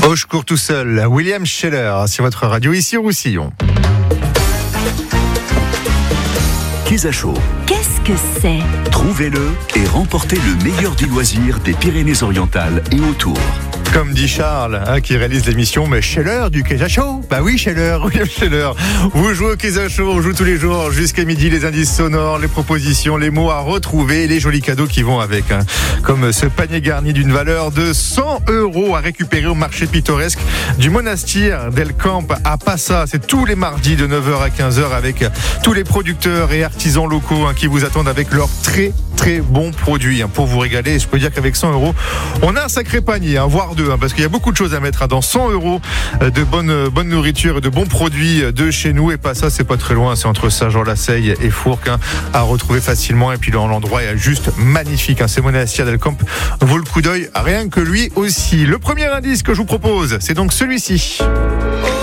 Oh, je cours tout seul. William Scheller sur votre radio ici au Roussillon. Kesachot. Qu'est-ce que c'est ? Trouvez-le et remportez le meilleur du loisir des Pyrénées-Orientales et autour. Comme dit Charles, qui réalise l'émission, mais Scheller du Kesachot. Bah oui, Scheller, William Scheller. Vous jouez au Kesachot, on joue tous les jours jusqu'à midi, les indices sonores, les propositions, les mots à retrouver et les jolis cadeaux qui vont avec. Comme ce panier garni d'une valeur de 100 € à récupérer au marché pittoresque du Monastir del Camp à Passa. C'est tous les mardis de 9h à 15h avec tous les producteurs et artisans locaux qui vous attendent avec leurs très bons produits pour vous régaler. Je peux dire qu'avec 100 €, on a un sacré panier, voire deux, parce qu'il y a beaucoup de choses à mettre dans 100 € de bonne nourriture et de bons produits de chez nous. Et pas ça, c'est pas très loin, c'est entre Saint-Jean-la-Seille et Fourques, à retrouver facilement. Et puis dans l'endroit est juste magnifique, c'est Monastir del Camp, vaut le coup d'œil, rien que lui aussi. Le premier indice que je vous propose, c'est donc celui-ci.